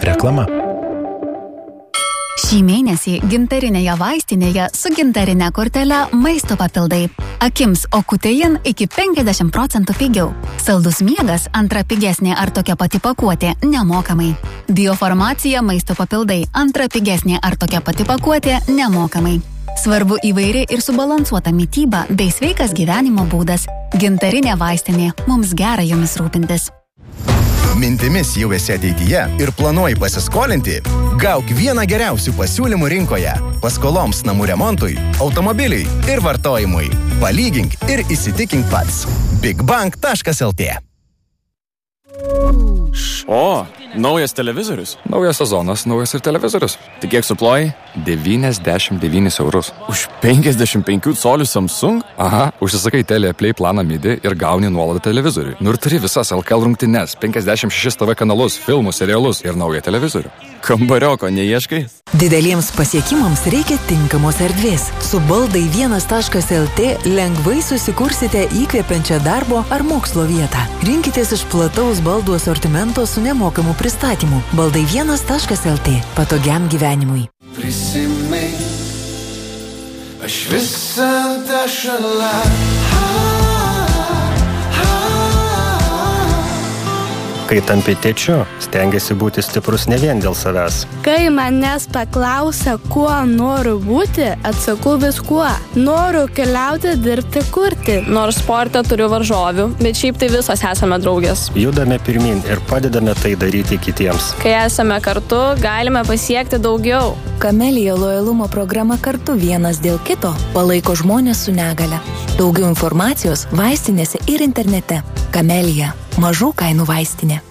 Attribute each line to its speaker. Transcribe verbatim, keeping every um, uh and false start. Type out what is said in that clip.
Speaker 1: Reklama.
Speaker 2: Šį mėnesį gintarinėje vaistinėje su gintarinė kortele maisto papildai. Akims Okutein iki penkiasdešimt procentų pigiau. Saldus miegas antra pigesnė ar tokia pati pakuotė nemokamai. Biofarmacija maisto papildai antra pigesnė ar tokia pati pakuotė nemokamai. Svarbu įvairi ir subalansuota mityba bei sveikas gyvenimo būdas. Gintarinė vaistinė. Mums gera jomis rūpintis.
Speaker 3: Mintimis jau esi ateityje ir planuoji pasiskolinti? Gauk vieną geriausių pasiūlymų rinkoje. Paskoloms namų remontui, automobiliui ir vartojimui. Palygink ir įsitikink pats. bigbank taškas lt.
Speaker 4: O, naujas televizorius.
Speaker 5: Naujas sezonas, naujas ir televizorius.
Speaker 4: Tai kiek suploji?
Speaker 5: devyniasdešimt devynis eurus.
Speaker 4: Už penkiasdešimt penkių colių Samsung?
Speaker 5: Aha, užsisakai Teleplay planą MIDI ir gauni nuolaidą televizoriui. Nu ir turi visas L K L rungtynes, penkiasdešimt šešis T V kanalus, filmus, serialus ir naują televizorių.
Speaker 4: Kambarioko neieškai?
Speaker 6: Dideliems pasiekimams reikia tinkamos erdvės. Su baldai vienas taškas lt lengvai susikursite įkvepiančią darbo ar mokslo vietą. Rinkitės iš plataus baldų asortimento su nemokamu pristatymu. baldai vienas taškas lt. Patogiam gyvenimui.
Speaker 7: Prisimink, aš visada šalia.
Speaker 1: Kai tampi tėčiu, stengiasi būti stiprus ne vien dėl savęs.
Speaker 8: Kai manęs paklausia, kuo noriu būti, atsakau viskuo. Noriu keliauti, dirbti, kurti.
Speaker 9: Nors sporte turiu varžovių, bet šiaip tai visos esame draugės.
Speaker 1: Judame pirmin ir padedame tai daryti kitiems.
Speaker 9: Kai esame kartu, galime pasiekti daugiau.
Speaker 6: Kamelija lojalumo programa Kartu vienas dėl kito palaiko žmonės su negale. Daugiau informacijos vaistinėse ir internete. Kamelija. Mažų kainų vaistinė.